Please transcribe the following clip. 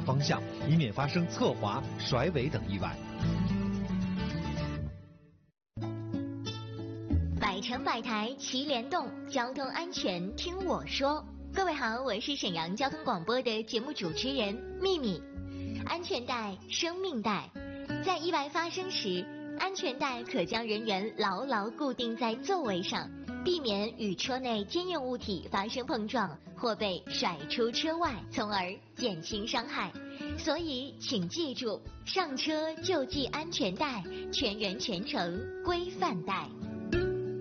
方向，以免发生侧滑、甩尾等意外。 百城百台齐联动，交通安全听我说。各位好，我是沈阳交通广播的节目主持人秘密。安全带，生命带，在意外发生时，安全带可将人员牢牢固定在座位上，避免与车内坚硬物体发生碰撞或被甩出车外，从而减轻伤害。所以请记住，上车就系安全带，全人全程规范带。